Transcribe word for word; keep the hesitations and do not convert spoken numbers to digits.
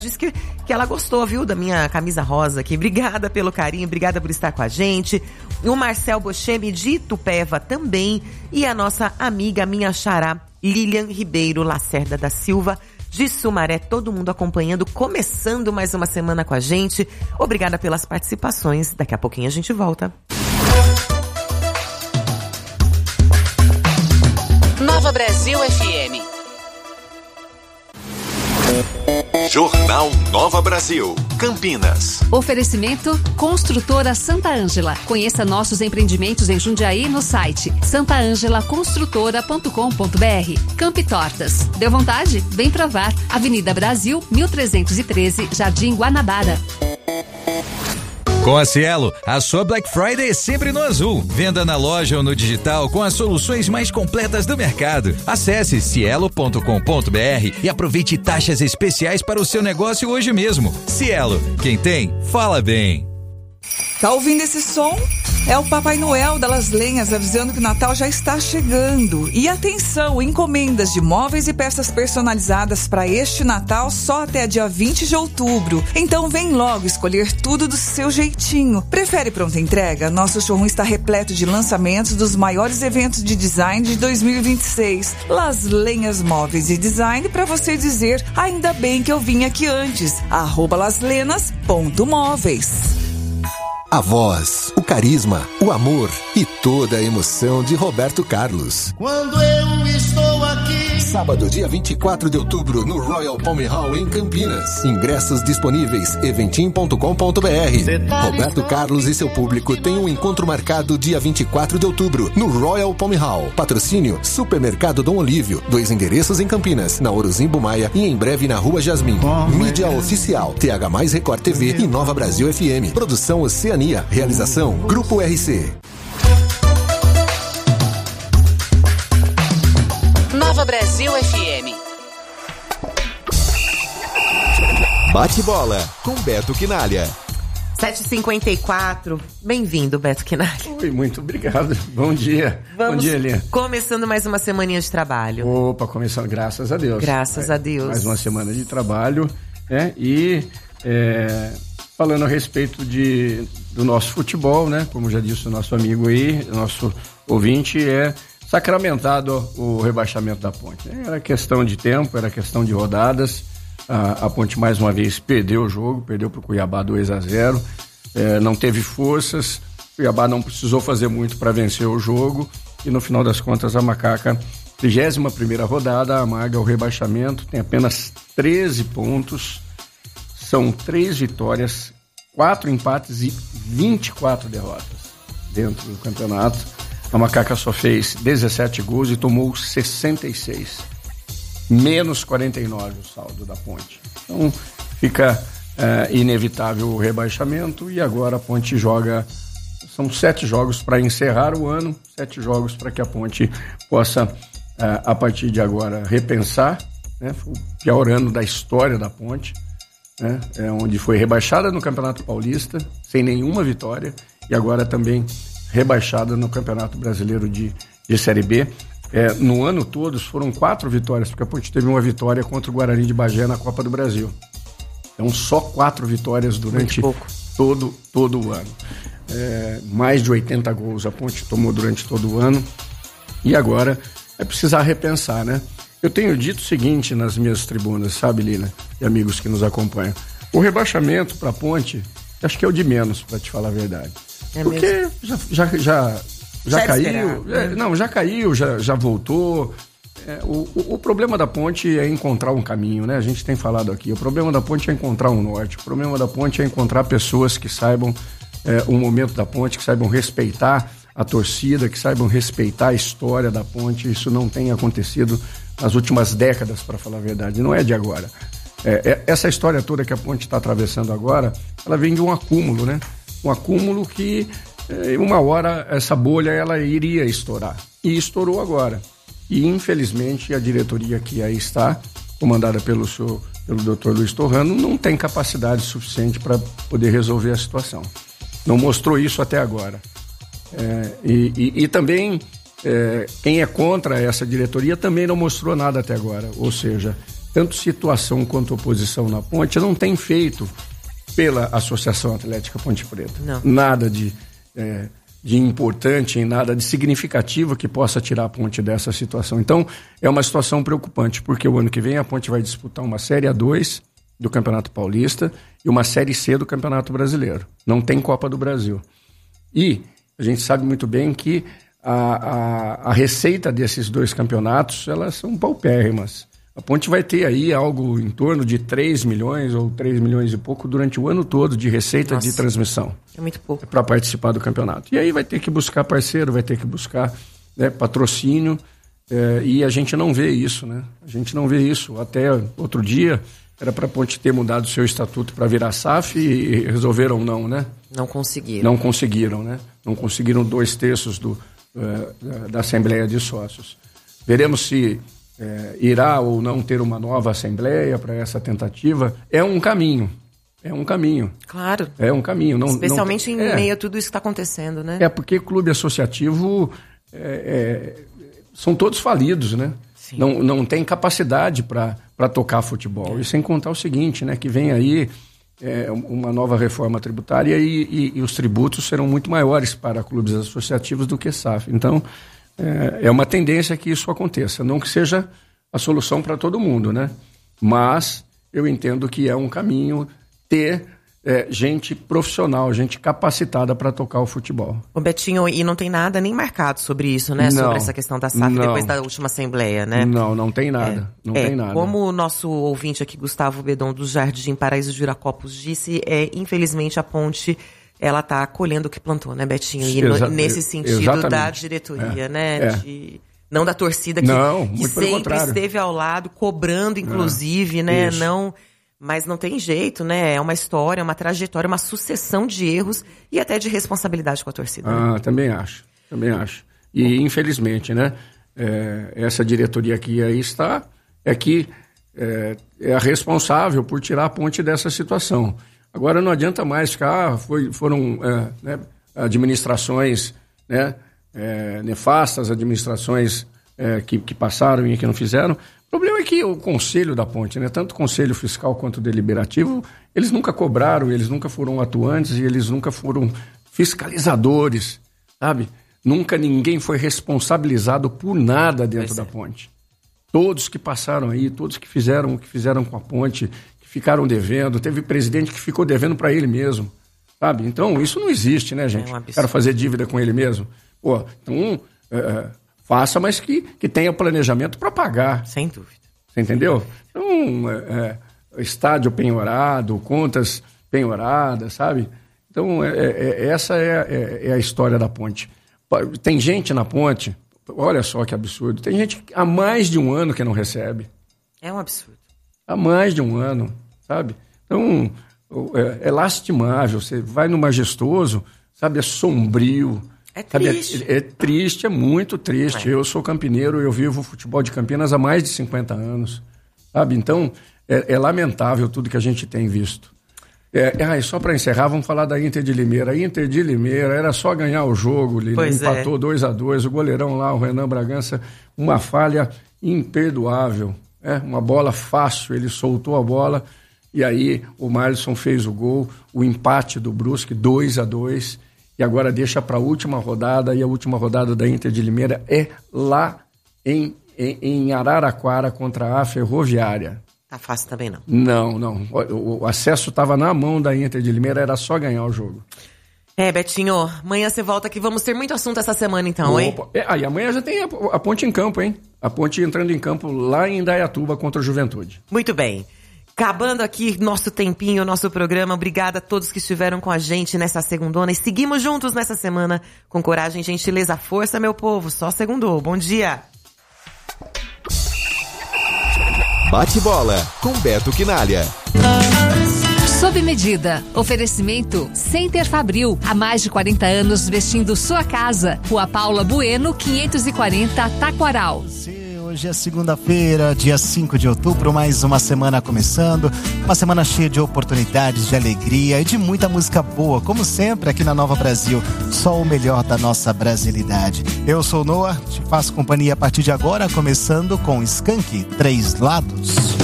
Disse que, que ela gostou, viu, da minha camisa rosa aqui. Obrigada pelo carinho, obrigada por estar com a gente. O Marcel Bochemi de Itupeva também. E a nossa amiga, minha xará, Lilian Ribeiro Lacerda da Silva, de Sumaré. Todo mundo acompanhando, começando mais uma semana com a gente. Obrigada pelas participações. Daqui a pouquinho a gente volta. Nova Brasil F M. Jornal Nova Brasil, Campinas. Oferecimento Construtora Santa Ângela. Conheça nossos empreendimentos em Jundiaí no site santa ângela construtora ponto com ponto b r. Campi Tortas. Deu vontade? Vem provar. Avenida Brasil, mil trezentos e treze, Jardim Guanabara. Com a Cielo, a sua Black Friday é sempre no azul. Venda na loja ou no digital com as soluções mais completas do mercado. Acesse cielo ponto com ponto b r e aproveite taxas especiais para o seu negócio hoje mesmo. Cielo, quem tem, fala bem. Tá ouvindo esse som? É o Papai Noel da Las Lenhas avisando que o Natal já está chegando. E atenção, encomendas de móveis e peças personalizadas para este Natal só até dia vinte de outubro. Então vem logo escolher tudo do seu jeitinho. Prefere pronta entrega? Nosso showroom está repleto de lançamentos dos maiores eventos de design de dois mil e vinte e seis. Las Lenhas Móveis e Design, para você dizer, ainda bem que eu vim aqui antes. Arroba laslenas ponto móveis. A voz, o carisma, o amor e toda a emoção de Roberto Carlos. Quando eu estou aqui. Sábado, dia vinte e quatro de outubro, no Royal Palm Hall, em Campinas. Ingressos disponíveis, eventim ponto com ponto b r. Roberto Carlos e seu público têm um encontro marcado dia vinte e quatro de outubro, no Royal Palm Hall. Patrocínio, Supermercado Dom Olívio. Dois endereços em Campinas, na Orozimbo Maia e em breve na Rua Jasmim. Mídia oficial, T H mais Record T V e Nova Brasil F M. Produção Oceania. Realização Grupo R C. Nova Brasil F M. Bate bola com Beto Quinalha. sete e cinquenta e quatro. Bem-vindo, Beto Quinalha. Oi, muito obrigado. Bom dia. Vamos Bom dia, Elinha. Começando mais uma semaninha de trabalho. Opa, começando, graças a Deus. Graças é, a Deus. Mais uma semana de trabalho, né? E é, falando a respeito de, do nosso futebol, né? Como já disse o nosso amigo aí, nosso ouvinte, é sacramentado o rebaixamento da Ponte. Era questão de tempo, era questão de rodadas. A, a Ponte mais uma vez perdeu o jogo, perdeu para o Cuiabá dois a zero, é, não teve forças, o Cuiabá não precisou fazer muito para vencer o jogo e no final das contas a Macaca, trigésima primeira rodada, amarga o rebaixamento, tem apenas treze pontos, são três vitórias, quatro empates e vinte e quatro derrotas dentro do campeonato. A Macaca só fez dezessete gols e tomou sessenta e seis. Menos quarenta e nove o saldo da Ponte. Então fica é, inevitável o rebaixamento e agora a Ponte joga, são sete jogos para encerrar o ano, sete jogos para que a Ponte possa, é, a partir de agora, repensar, né? Foi o pior ano da história da Ponte, né? É, onde foi rebaixada no Campeonato Paulista, sem nenhuma vitória, e agora também rebaixada no Campeonato Brasileiro de, de Série B. É, no ano todo foram quatro vitórias, porque a Ponte teve uma vitória contra o Guarani de Bagé na Copa do Brasil. Então só quatro vitórias durante todo, todo o ano. É, mais de oitenta gols a Ponte tomou durante todo o ano. E agora é precisar repensar, né? Eu tenho dito o seguinte nas minhas tribunas, sabe, Lina? E amigos que nos acompanham. O rebaixamento para a Ponte, acho que é o de menos, para te falar a verdade. É porque mesmo? já... já, já Já caiu, é, não, já caiu, já, já voltou. É, o, o, o problema da Ponte é encontrar um caminho, né? A gente tem falado aqui. O problema da Ponte é encontrar um norte. O problema da Ponte é encontrar pessoas que saibam é, o momento da Ponte, que saibam respeitar a torcida, que saibam respeitar a história da Ponte. Isso não tem acontecido nas últimas décadas, para falar a verdade. Não é de agora. É, é, essa história toda que a Ponte está atravessando agora, ela vem de um acúmulo, né? Um acúmulo que uma hora essa bolha ela iria estourar e estourou agora e infelizmente a diretoria que aí está comandada pelo seu, pelo doutor Luiz Torrano não tem capacidade suficiente para poder resolver a situação, não mostrou isso até agora, é, e, e, e também é, quem é contra essa diretoria também não mostrou nada até agora, ou seja, tanto situação quanto oposição na Ponte, não tem feito pela Associação Atlética Ponte Preta. Não. Nada de, é, de importante, em nada de significativo que possa tirar a Ponte dessa situação. Então, é uma situação preocupante, porque o ano que vem a Ponte vai disputar uma Série A dois do Campeonato Paulista e uma Série C do Campeonato Brasileiro. Não tem Copa do Brasil. E a gente sabe muito bem que a, a, a receita desses dois campeonatos, elas são paupérrimas. A Ponte vai ter aí algo em torno de três milhões ou três milhões e pouco durante o ano todo de receita Nossa, de transmissão. É muito pouco. Para participar do campeonato. E aí vai ter que buscar parceiro, vai ter que buscar, né, patrocínio, é, e a gente não vê isso, né? A gente não vê isso. Até outro dia era para a Ponte ter mudado o seu estatuto para virar S A F e resolveram não, né? Não conseguiram. Não conseguiram, né? Não conseguiram dois terços do, uh, da Assembleia de Sócios. Veremos se É, irá ou não ter uma nova assembleia para essa tentativa. É um caminho, é um caminho. Claro. É um caminho. Não, Especialmente não, em é, meio a tudo isso que está acontecendo, né? É porque clube associativo é, é, são todos falidos, né? Sim. Não, não tem capacidade para tocar futebol. É. E sem contar o seguinte, né? Que vem aí é, uma nova reforma tributária e, e, e os tributos serão muito maiores para clubes associativos do que S A F. Então, é uma tendência que isso aconteça. Não que seja a solução para todo mundo, né? Mas eu entendo que é um caminho ter é, gente profissional, gente capacitada para tocar o futebol. O Betinho, e não tem nada nem marcado sobre isso, né? Não, sobre essa questão da S A F não, depois da última assembleia, né? Não, não tem nada. É, não é, tem nada. Como o nosso ouvinte aqui, Gustavo Bedon, do Jardim Paraíso de Viracopos, disse, é, infelizmente a Ponte... ela está colhendo o que plantou, né, Betinho? E Exa- no, nesse sentido exatamente. da diretoria, é, né? É. De, não da torcida que, não, que muito pelo sempre contrário. esteve ao lado, cobrando, inclusive, é, né? Isso. Não, mas não tem jeito, né? É uma história, uma trajetória, uma sucessão de erros e até de responsabilidade com a torcida. Ah, né? também acho, também acho. E, infelizmente, né? É, essa diretoria que aí está é que é, é a responsável por tirar a Ponte dessa situação. Agora não adianta mais ficar, foi, foram é, né, administrações, né, é, nefastas, administrações é, que, que passaram e que não fizeram. O problema é que o conselho da Ponte, né, tanto o conselho fiscal quanto o deliberativo, eles nunca cobraram, eles nunca foram atuantes e eles nunca foram fiscalizadores, sabe? Nunca ninguém foi responsabilizado por nada dentro pois da é. Ponte. Todos que passaram aí, todos que fizeram o que fizeram com a Ponte, ficaram devendo, teve presidente que ficou devendo para ele mesmo, sabe? Então, isso não existe, né, gente? É um Quero fazer dívida com ele mesmo. Pô, então, é, faça, mas que, que tenha planejamento para pagar. Sem dúvida. Você entendeu? Então, é, é, estádio penhorado, contas penhoradas, sabe? Então, é, é, essa é, é, é a história da Ponte. Tem gente na Ponte, olha só que absurdo, tem gente há mais de um ano que não recebe. É um absurdo. Há mais de um ano, sabe? Então, é, é lastimável. Você vai no Majestoso, sabe? É sombrio. É triste. Sabe? É, é triste, é muito triste. É. Eu sou campineiro, eu vivo o futebol de Campinas há mais de cinquenta anos, sabe? Então, é, é lamentável tudo que a gente tem visto. É, é, só para encerrar, vamos falar da Inter de Limeira. A Inter de Limeira era só ganhar o jogo, Lili, empatou dois a dois. O goleirão lá, o Renan Bragança, uma falha imperdoável. É, uma bola fácil, ele soltou a bola e aí o Marlisson fez o gol, o empate do Brusque, dois a dois, e agora deixa para a última rodada, e a última rodada da Inter de Limeira é lá em, em, em Araraquara contra a Ferroviária. Tá fácil também não. Não, não, o, o acesso estava na mão da Inter de Limeira, era só ganhar o jogo. É, Betinho, amanhã você volta aqui, vamos ter muito assunto essa semana então, Opa. hein? É, aí amanhã já tem a, a Ponte em campo, hein? A Ponte entrando em campo lá em Indaiatuba contra a Juventude. Muito bem. Acabando aqui nosso tempinho, nosso programa. Obrigada a todos que estiveram com a gente nessa segundona. E seguimos juntos nessa semana com coragem, gentileza, força, meu povo. Só segundou. Bom dia. Bate bola com Beto Quinalha. Sob medida. Oferecimento Center Fabril. Há mais de quarenta anos vestindo sua casa. Rua Paula Bueno, quinhentos e quarenta, Taquaral. Hoje é segunda-feira, dia cinco de outubro, mais uma semana começando. Uma semana cheia de oportunidades, de alegria e de muita música boa. Como sempre, aqui na Nova Brasil. Só o melhor da nossa brasilidade. Eu sou o Noah, te faço companhia a partir de agora, começando com Skank, Três Lados.